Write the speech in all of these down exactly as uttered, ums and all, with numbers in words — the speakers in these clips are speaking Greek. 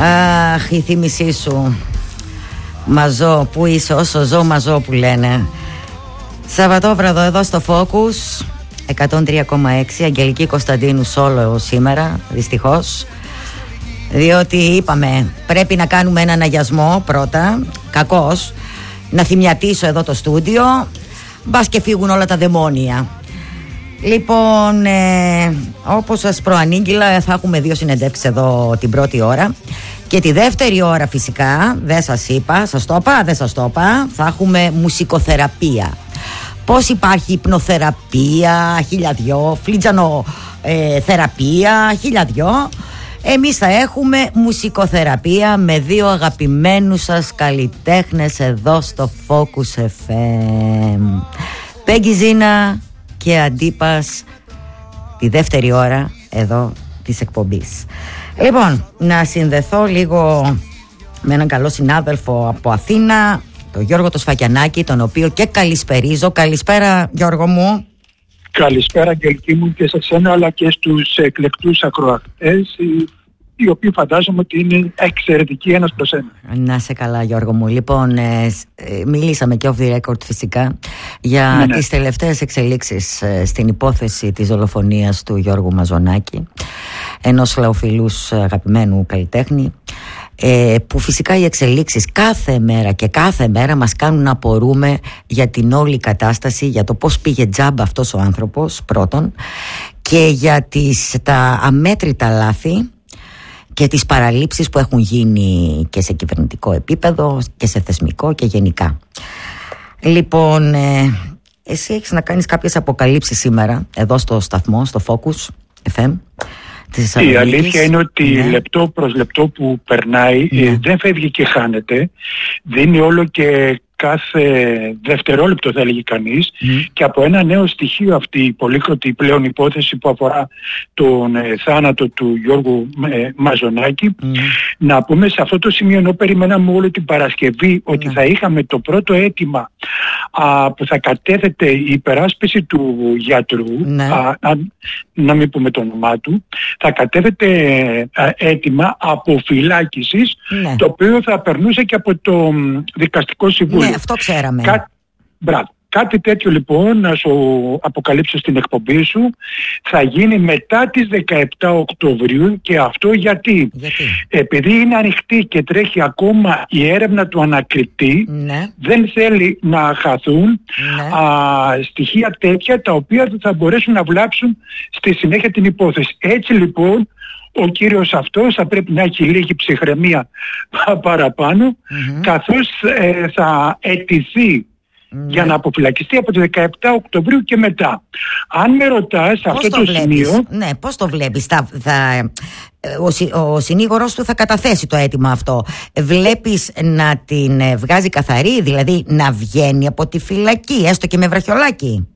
Αχ, η θύμησή σου. Μαζό, που είσαι, όσο ζω μαζό που λένε. Σαββατόβραδο εδώ στο Focus εκατόν τρία κόμμα έξι. Αγγελική Κωνσταντίνου solo σήμερα, δυστυχώς. Διότι είπαμε πρέπει να κάνουμε έναν αγιασμό πρώτα. Κακώς. Να θυμιατίσω εδώ το στούντιο. Μπας και φύγουν όλα τα δαιμόνια. Λοιπόν, ε, όπως σας προανήγγειλα, θα έχουμε δύο συνεντεύξεις εδώ την πρώτη ώρα. Και τη δεύτερη ώρα φυσικά, δεν σας είπα, σας το είπα, δεν σας το είπα, θα έχουμε μουσικοθεραπεία. Πώς υπάρχει υπνοθεραπεία, χιλιαδιό, φλίτζανο ε, θεραπεία, χιλιαδιό. Εμείς θα έχουμε μουσικοθεραπεία με δύο αγαπημένους σας καλλιτέχνες εδώ στο Focus εφ εμ. Πέγγι Ζίνα και Αντίπας τη δεύτερη ώρα εδώ της εκπομπής. Λοιπόν, να συνδεθώ λίγο με έναν καλό συνάδελφο από Αθήνα, τον Γιώργο το Σφακιανάκη, τον οποίο και καλησπερίζω. Καλησπέρα Γιώργο μου. Καλησπέρα Αγγελική μου και σε σένα, αλλά και στους εκλεκτούς ακροατές, οι οποίοι φαντάζομαι ότι είναι εξαιρετικοί ένας προς ένα. Να σε καλά Γιώργο μου. Λοιπόν, ε, ε, μιλήσαμε και off the record φυσικά για ναι, ναι. τις τελευταίες εξελίξεις ε, στην υπόθεση της δολοφονίας του Γιώργου Μαζονάκη, ενός λαοφιλούς αγαπημένου καλλιτέχνη, ε, που φυσικά οι εξελίξεις κάθε μέρα και κάθε μέρα μας κάνουν να απορούμε για την όλη κατάσταση, για το πώς πήγε τζάμπα αυτός ο άνθρωπος πρώτον, και για τις, τα αμέτρητα λάθη και τις παραλήψεις που έχουν γίνει και σε κυβερνητικό επίπεδο και σε θεσμικό και γενικά. Λοιπόν, ε, εσύ έχεις να κάνεις κάποιες αποκαλύψεις σήμερα εδώ στο σταθμό, στο Focus εφ εμ. Η αλήθεια είναι ότι ναι. λεπτό προς λεπτό που περνάει ναι. ε, δεν φεύγει και χάνεται. Δίνει όλο και κάθε δευτερόλεπτο, θα έλεγε κανείς, mm. και από ένα νέο στοιχείο αυτή η πολύκροτη πλέον υπόθεση που αφορά τον ε, θάνατο του Γιώργου ε, Μαζονάκη, mm. να πούμε σε αυτό το σημείο, ενώ περιμέναμε όλη την Παρασκευή ότι mm. θα είχαμε το πρώτο αίτημα α, που θα κατέθεται η υπεράσπιση του γιατρού, mm. α, α, να μην πούμε το όνομά του, θα κατέθεται α, αίτημα αποφυλάκησης, mm. το οποίο θα περνούσε και από το Δικαστικό Συμβούλιο. Ναι, αυτό ξέραμε. Κά... Μπράβο. Κάτι τέτοιο λοιπόν, να σου αποκαλύψω στην εκπομπή σου, θα γίνει μετά τις δεκαεπτά Οκτωβρίου. Και αυτό γιατί, γιατί? Επειδή είναι ανοιχτή και τρέχει ακόμα η έρευνα του ανακριτή, ναι. δεν θέλει να χαθούν ναι. α, στοιχεία τέτοια τα οποία θα μπορέσουν να βλάψουν στη συνέχεια την υπόθεση. Έτσι λοιπόν ο κύριος αυτός θα πρέπει να έχει λίγη ψυχραιμία παραπάνω, mm-hmm. καθώς ε, θα αιτηθεί mm-hmm. για να αποφυλακιστεί από τις δεκαεπτά Οκτωβρίου και μετά. Αν με ρωτάς σε αυτό το, το σημείο... Ναι, πώς το βλέπεις? Θα, θα, ο, ο συνήγορος του θα καταθέσει το αίτημα αυτό. Βλέπεις να την βγάζει καθαρή, δηλαδή να βγαίνει από τη φυλακή, έστω και με βραχιολάκι?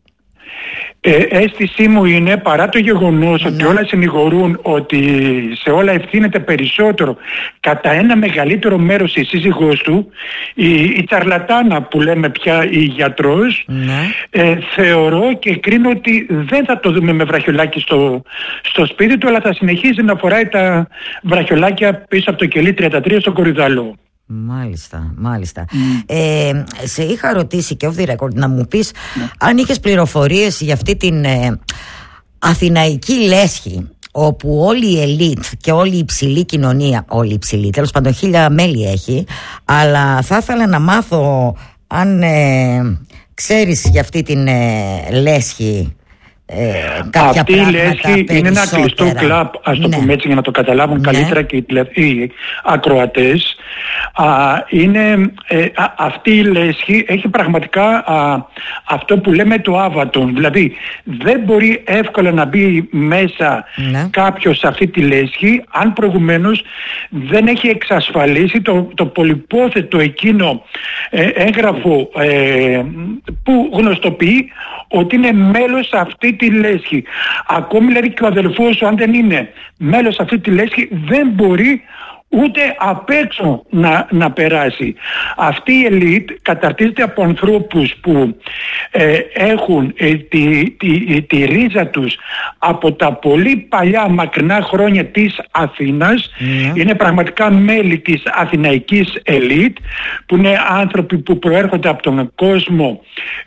Ε, αίσθησή μου είναι, παρά το γεγονός ναι. ότι όλα συνηγορούν ότι σε όλα ευθύνεται περισσότερο κατά ένα μεγαλύτερο μέρος η σύζυγός του, η, η τσαρλατάνα που λέμε πια η γιατρός, ναι. ε, θεωρώ και κρίνω ότι δεν θα το δούμε με βραχιολάκι στο, στο σπίτι του, αλλά θα συνεχίζει να φοράει τα βραχιολάκια πίσω από το κελί τριάντα τρία στον κορυδαλό. Μάλιστα, μάλιστα. Mm. Ε, σε είχα ρωτήσει και off the record να μου πεις mm. αν είχες πληροφορίες για αυτή την ε, αθηναϊκή λέσχη, όπου όλη η ελίτ και όλη η υψηλή κοινωνία, όλη η υψηλή, τέλος πάντων χίλια μέλη έχει, αλλά θα ήθελα να μάθω αν ε, ξέρεις για αυτή την ε, λέσχη. Ε, Αυτή η λέσχη είναι ένα κλειστό κλαμπ, ας το ναι. πούμε έτσι για να το καταλάβουν ναι. καλύτερα και οι, οι ακροατές. Α, είναι, ε, α, αυτή η λέσχη έχει πραγματικά α, αυτό που λέμε το άβατον, δηλαδή δεν μπορεί εύκολα να μπει μέσα ναι. κάποιος σε αυτή τη λέσχη αν προηγουμένως δεν έχει εξασφαλίσει το, το πολυπόθετο εκείνο ε, έγγραφο ε, που γνωστοποιεί ότι είναι μέλος σε αυτή τη λέσχη. Ακόμη δηλαδή και ο αδελφός σου, αν δεν είναι μέλος σε αυτή τη λέσχη, δεν μπορεί ούτε απ' έξω να, να περάσει. Αυτή η ελίτ καταρτίζεται από ανθρώπους που ε, έχουν ε, τη, τη, τη ρίζα τους από τα πολύ παλιά μακρινά χρόνια της Αθήνας. Mm. Είναι πραγματικά μέλη της αθηναϊκής ελίτ, που είναι άνθρωποι που προέρχονται από τον κόσμο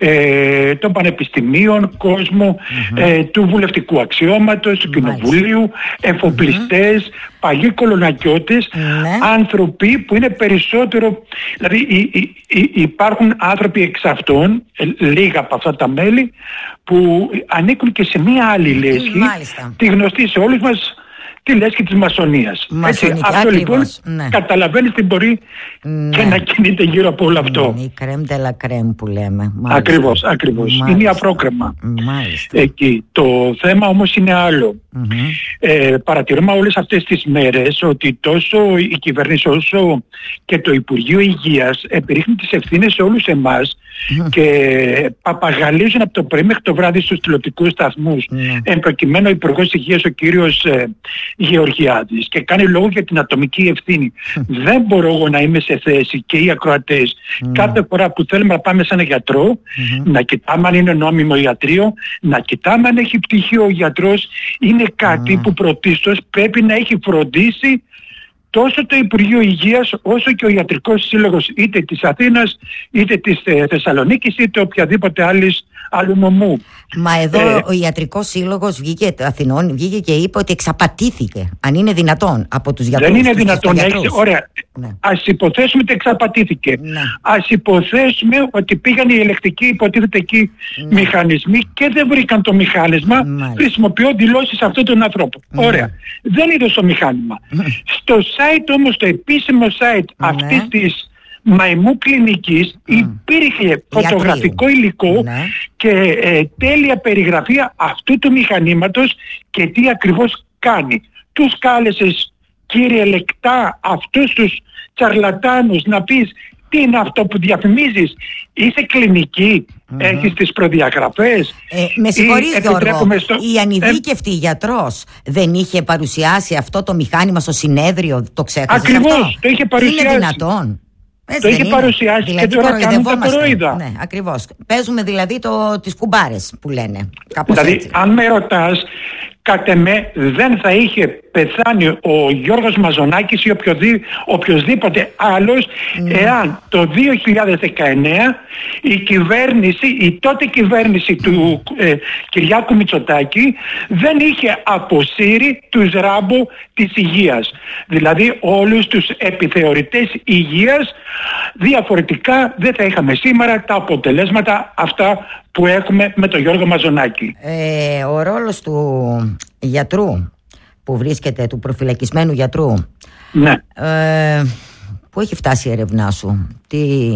ε, των πανεπιστημίων, κόσμο mm-hmm. ε, του βουλευτικού αξιώματος, του κοινοβουλίου, εφοπλιστές, mm-hmm. παλιοί κολονακιώτες, mm-hmm. άνθρωποι που είναι περισσότερο, δηλαδή υ, υ, υ, υπάρχουν άνθρωποι εξ αυτών, ε, λίγα από αυτά τα μέλη, που ανήκουν και σε μία άλλη λέσχη, mm-hmm. τη γνωστή σε όλους μας, τη λέσχη της μασονίας. Έτσι, αυτό λοιπόν ναι. καταλαβαίνεις τι μπορεί ναι. και να κινείται γύρω από όλο αυτό. Ναι, η κρέμ de la crème που λέμε. Μάλιστα. Ακριβώς, ακριβώς. Μάλιστα. Είναι η απρόκρεμα. Μάλιστα. Εκεί. Το θέμα όμως είναι άλλο. Mm-hmm. Ε, παρατηρούμε όλες αυτές τις μέρες ότι τόσο η κυβέρνηση όσο και το Υπουργείο Υγείας επιρρύχνουν τις ευθύνες σε όλους εμάς mm-hmm. και παπαγαλίζουν από το πρωί μέχρι το βράδυ στους τηλεοπτικούς σταθμούς. Mm-hmm. Εν προκειμένου ο Υπουργός Υγείας, ο κύριος ε, Γεωργιάδης, και κάνει λόγο για την ατομική ευθύνη. Mm-hmm. Δεν μπορώ εγώ να είμαι σε θέση, και οι ακροατές, mm-hmm. κάθε φορά που θέλουμε να πάμε σε έναν γιατρό, mm-hmm. να κοιτάμε αν είναι νόμιμο ιατρείο, να κοιτάμε αν έχει πτυχίο ο γιατρός. Είναι κάτι mm. που πρωτίστως πρέπει να έχει φροντίσει τόσο το Υπουργείο Υγείας όσο και ο Ιατρικός Σύλλογος, είτε της Αθήνας είτε της Θεσσαλονίκης είτε οποιαδήποτε άλλης άλλου νομού. Μα εδώ ε, ο Ιατρικός Σύλλογος βγήκε, Αθηνών βγήκε και είπε ότι εξαπατήθηκε, αν είναι δυνατόν, από τους γιατρούς. Δεν είναι δυνατόν. Έχεις, ωραία. Ναι. Ας υποθέσουμε ότι εξαπατήθηκε. Ναι. Ας υποθέσουμε ότι πήγαν οι ελεκτικοί, υποτίθεται εκεί, ναι. μηχανισμοί και δεν βρήκαν το μηχάνισμα. Μάλιστα. Χρησιμοποιώ δηλώσεις αυτών των ανθρώπων. Ναι. Ωραία. Δεν είδε το μηχάνημα. Στο site όμως, το επίσημο site ναι. αυτής της μαϊμού κλινικής mm. υπήρχε φωτογραφικό υλικό ναι. και ε, τέλεια περιγραφή αυτού του μηχανήματος και τι ακριβώς κάνει. Τους κάλεσες, κύριε Λεκτά, αυτούς τους τσαρλατάνους να πεις τι είναι αυτό που διαφημίζεις? Είσαι κλινική, mm-hmm. έχεις τις προδιαγραφές? Ε, με συγχωρείς Γιώργο, στο... η ανειδίκευτη ε... γιατρός δεν είχε παρουσιάσει αυτό το μηχάνημα στο συνέδριο? Το ξέχασες? Ακριβώς, αυτό? Το είχε παρουσιάσει. Είναι δυνατόν? Έτσι το είχε είναι. παρουσιάσει δηλαδή, και τώρα κάνουν τα κορόιδα. Ναι, ακριβώς. Παίζουμε δηλαδή το, τις κουμπάρες που λένε. Κάπως δηλαδή έτσι. Αν με ρωτάς, κατ' εμέ δεν θα είχε πεθάνει ο Γιώργος Μαζονάκης ή οποιοδή, οποιοσδήποτε άλλος mm. εάν το δύο χιλιάδες δεκαεννέα η κυβέρνηση, η τότε κυβέρνηση mm. του ε, Κυριάκου Μητσοτάκη δεν είχε αποσύρει τους Ράμπο της υγείας. Δηλαδή όλους τους επιθεωρητές υγείας. Διαφορετικά δεν θα είχαμε σήμερα τα αποτελέσματα αυτά που έχουμε με τον Γιώργο Μαζονάκη. Ε, ο ρόλος του γιατρού που βρίσκεται, του προφυλακισμένου γιατρού, ναι. ε, πού έχει φτάσει η έρευνά σου? Τι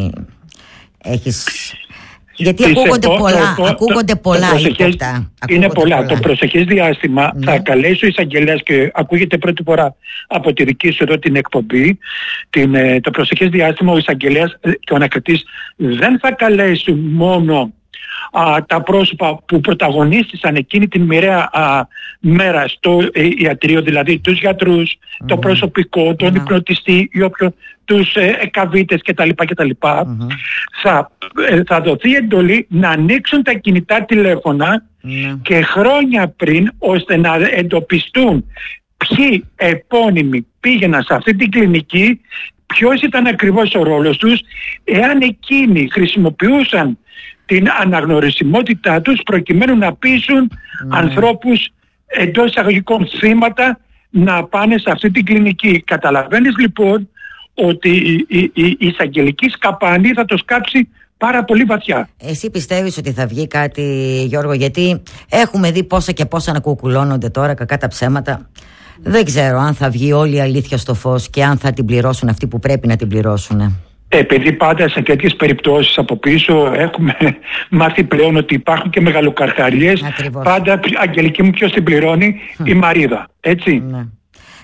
έχεις... Γιατί Τις ακούγονται επό, πολλά, το, ακούγονται το, πολλά το ύποπτα. Είναι πολλά. πολλά. Το προσεχές διάστημα ναι. θα καλέσει ο εισαγγελέας, και ακούγεται πρώτη φορά από τη δική σου εδώ την εκπομπή, την, το προσεχές διάστημα ο εισαγγελέας και ο ανακριτής δεν θα καλέσουν μόνο α, τα πρόσωπα που πρωταγωνίστησαν εκείνη την μοιραία α, μέρα στο ε, ιατρείο, δηλαδή τους γιατρούς, mm-hmm. το προσωπικό, τον mm-hmm. υπνοτιστή ή όποιο, τους ε, εκαβίτες κτλ. κτλ. Mm-hmm. Θα, ε, θα δοθεί εντολή να ανοίξουν τα κινητά τηλέφωνα mm-hmm. και χρόνια πριν, ώστε να εντοπιστούν ποιοι επώνυμοι πήγαιναν σε αυτή την κλινική, ποιος ήταν ακριβώς ο ρόλος τους, εάν εκείνοι χρησιμοποιούσαν την αναγνωρισιμότητά τους προκειμένου να πείσουν mm. ανθρώπους εντός εισαγωγικών θύματα να πάνε σε αυτή την κλινική. Καταλαβαίνεις λοιπόν ότι η, η, η εισαγγελική σκαπάνη θα το σκάψει πάρα πολύ βαθιά. Εσύ πιστεύεις ότι θα βγει κάτι, Γιώργο? Γιατί έχουμε δει πόσα και πόσα να κουκουλώνονται τώρα, κακά τα ψέματα. Δεν ξέρω αν θα βγει όλη η αλήθεια στο φως και αν θα την πληρώσουν αυτοί που πρέπει να την πληρώσουν. Επειδή πάντα σε τέτοιες περιπτώσεις από πίσω έχουμε μάθει πλέον ότι υπάρχουν και μεγαλοκαρχαρίες. Ακριβώς. Πάντα, Αγγελική μου, ποιος την πληρώνει? Mm. Η Μαρίδα, έτσι. Ναι.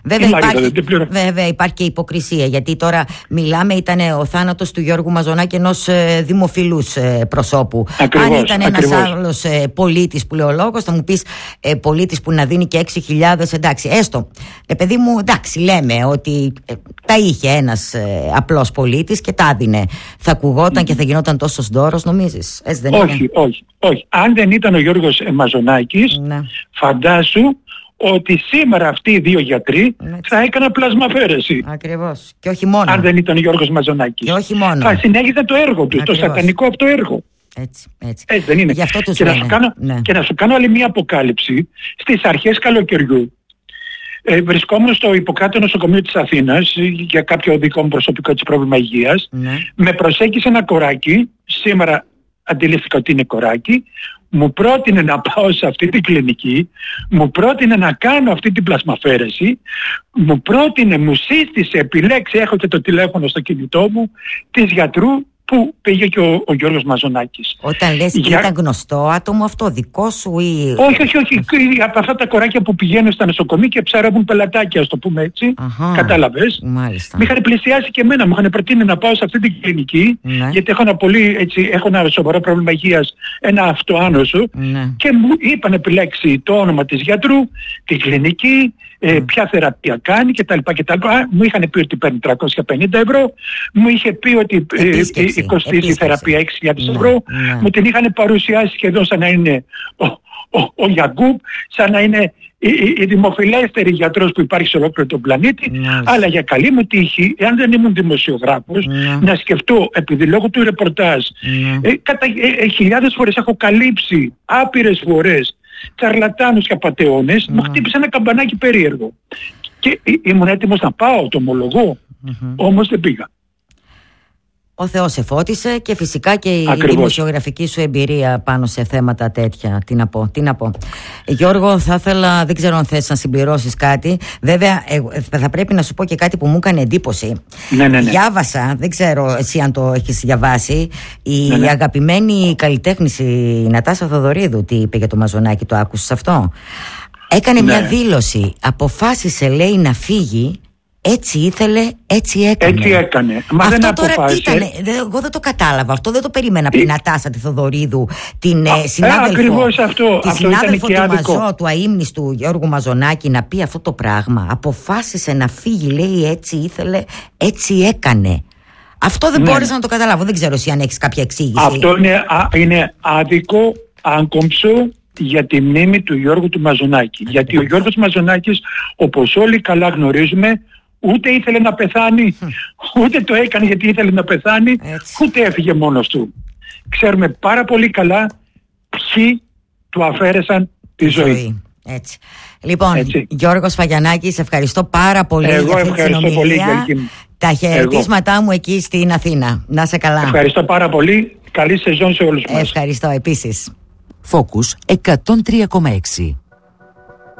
Βέβαια υπάρχει, βέβαια υπάρχει και υποκρισία, γιατί τώρα μιλάμε, ήταν ο θάνατος του Γιώργου Μαζονάκη, ενός ε, δημοφιλούς ε, προσώπου. Ακριβώς, αν ήταν ακριβώς. ένας άλλος ε, πολίτης που λέει ο λόγος, θα μου πεις ε, πολίτης που να δίνει και έξι χιλιάδες, εντάξει, έστω. Ε, παιδί μου, εντάξει, λέμε ότι ε, τα είχε ένας ε, απλός πολίτης και τα δίνε. Θα ακουγόταν mm. και θα γινόταν τόσος δώρος, νομίζεις? Έτσι δεν όχι, είναι? όχι, όχι. Αν δεν ήταν ο Γιώργος Μαζονάκης, ναι. φαντάσου ότι σήμερα αυτοί οι δύο γιατροί έτσι. θα έκαναν πλασμαφαίρεση. Ακριβώς. Και όχι μόνο. Αν δεν ήταν ο Γιώργος Μαζονάκης. Και όχι μόνο. Θα συνέχιζαν το έργο τους, το σατανικό αυτό έργο. Έτσι, έτσι. έτσι δεν είναι? Γι' αυτό τους και, να σου κάνω, ναι. και να σου κάνω άλλη μία αποκάλυψη. Στις αρχές καλοκαιριού ε, βρισκόμουν στο υποκράτο νοσοκομείο της Αθήνας για κάποιο δικό μου προσωπικό της πρόβλημα υγείας. Ναι. Με προσέγγισε ένα κοράκι, σήμερα αντιλήφθηκα ότι είναι κοράκι, μου πρότεινε να πάω σε αυτή την κλινική, μου πρότεινε να κάνω αυτή την πλασμαφαίρεση, μου πρότεινε, μου σύστησε, επιλέξει, έχω και το τηλέφωνο στο κινητό μου, της γιατρού που πήγε και ο, ο Γιώργος Μαζονάκης. Όταν λες Για... ήταν γνωστό άτομο αυτό, δικό σου ή... Όχι, όχι, όχι. Από αυτά τα κοράκια που πηγαίνουν στα νοσοκομεία και ψαρεύουν πελατάκια, ας το πούμε έτσι. Αχα, κατάλαβες. Μάλιστα. Με είχαν πλησιάσει και εμένα, μου είχαν προτείνει να πάω σε αυτή την κλινική, ναι. γιατί έχω ένα πολύ, έτσι, έχω ένα σοβαρό πρόβλημα υγείας, ένα αυτοάνωσο, ναι. και μου είπαν επιλέξει το όνομα της γιατρού, την κλινική, ε, mm. ποια θεραπεία κάνει κτλ. Μου είχαν πει ότι παίρνει τριακόσια πενήντα ευρώ, μου είχε πει ότι ε, κοστίζει η θεραπεία έξι χιλιάδες ευρώ, ναι. μου την είχαν παρουσιάσει σχεδόν σαν να είναι ο, ο, ο Γιαγκούπ, σαν να είναι η, η, η δημοφιλέστερη γιατρός που υπάρχει σε ολόκληρο τον πλανήτη, ναι. αλλά για καλή μου τύχη, εάν δεν ήμουν δημοσιογράφος, ναι. να σκεφτώ, επειδή λόγω του ρεπορτάζ, ναι. ε, κατά ε, ε, χιλιάδες φορές έχω καλύψει, άπειρες φορές, τσαρλατάνους και απατεώνες, mm. μου χτύπησε ένα καμπανάκι περίεργο. Και ή, ήμουν έτοιμος να πάω, το ομολογώ, mm-hmm. όμως δεν πήγα. Ο Θεός σε φώτισε και φυσικά και η Ακριβώς. δημοσιογραφική σου εμπειρία πάνω σε θέματα τέτοια. Τι να πω, τι να πω. Γιώργο, θα ήθελα, δεν ξέρω αν θες να συμπληρώσεις κάτι. Βέβαια, ε, θα πρέπει να σου πω και κάτι που μου έκανε εντύπωση. Ναι, ναι, ναι. Διάβασα, δεν ξέρω εσύ αν το έχεις διαβάσει, η ναι, ναι. αγαπημένη καλλιτέχνης η Νατάσα Θοδωρίδου, τι είπε για το Μαζονάκη, το άκουσες αυτό? Έκανε ναι. μια δήλωση, αποφάσισε λέει να φύγει. Έτσι ήθελε, έτσι έκανε. Έτσι έκανε. Μα αυτό δεν τώρα αποφάσισε. τι ήταν, εγώ δεν το κατάλαβα. Αυτό δεν το περίμενα από την Νατάσα τη Θοδωρίδου, την Α, συνάδελφο, ε, ακριβώς αυτό. τη αυτό συνάδελφο ήταν του άδικο. Μαζό, του αείμνηστου Γιώργου Μαζονάκη, να πει αυτό το πράγμα. Αποφάσισε να φύγει, λέει, έτσι ήθελε, έτσι έκανε. Αυτό δεν ναι. μπόρεσα να το καταλάβω. Δεν ξέρω εσύ αν έχεις κάποια εξήγηση. Αυτό είναι, α, είναι άδικο, άγκομψο για τη μνήμη του Γιώργου του Μαζονάκη. Α, γιατί ο Γιώργος Μαζονάκης, όπως όλοι καλά γνωρίζουμε, ούτε ήθελε να πεθάνει, ούτε το έκανε γιατί ήθελε να πεθάνει, έτσι. Ούτε έφυγε μόνος του. Ξέρουμε πάρα πολύ καλά ποιοι του αφαίρεσαν τη ζωή. ζωή. Έτσι. Λοιπόν, έτσι. Γιώργος Φαγιανάκης, ευχαριστώ πάρα πολύ. Εγώ για αυτή ευχαριστώ την πολύ. Τα χαιρετίσματά μου εκεί στην Αθήνα. Να σε καλά. Ευχαριστώ πάρα πολύ. Καλή σεζόν σε όλους μας. Ευχαριστώ επίσης. Focus εκατόν τρία κόμμα έξι.